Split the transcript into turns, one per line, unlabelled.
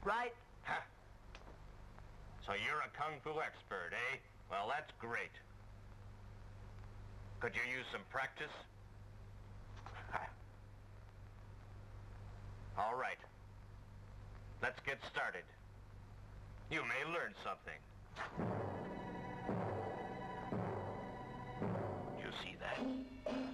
Right?
Huh. So you're a kung fu expert, eh? Well, that's great. Could you use some practice? All right. Let's get started. You may learn something. You see that?